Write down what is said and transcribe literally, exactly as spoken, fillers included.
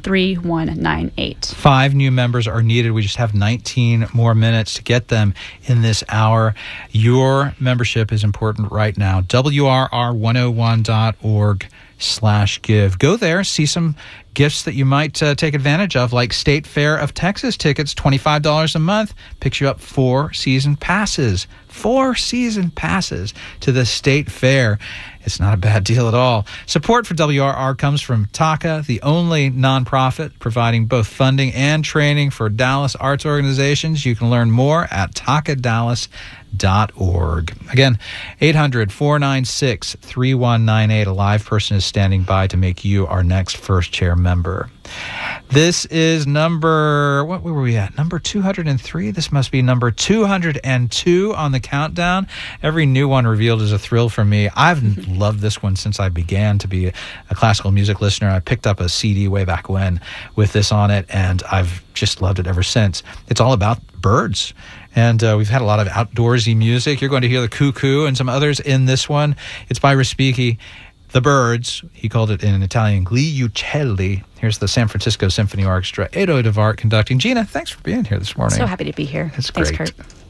three one nine eight. Five new members are needed. We just have nineteen more minutes to get them in this hour. Your membership is important right now. W R R one oh one dot org slash give. Go there, see some gifts that you might uh, take advantage of, like State Fair of Texas tickets, twenty-five dollars a month, picks you up four season passes. Four season passes to the State Fair. It's not a bad deal at all. Support for W R R comes from Taka, the only nonprofit providing both funding and training for Dallas arts organizations. You can learn more at taka dallas dot org. Again, eight hundred, four nine six, three one nine eight. A live person is standing by to make you our next first chair member. This is number, what were we at? Number two hundred three? This must be number two hundred two on the countdown. Every new one revealed is a thrill for me. I've loved this one since I began to be a classical music listener. I picked up a C D way back when with this on it, and I've just loved it ever since. It's all about birds. And uh, we've had a lot of outdoorsy music. You're going to hear the cuckoo and some others in this one. It's by Respighi. The Birds, he called it in Italian, Gli Uccelli. Here's the San Francisco Symphony Orchestra, Edo de Vart conducting. Gina, thanks for being here this morning. So happy to be here. It's Thanks, great. Kurt.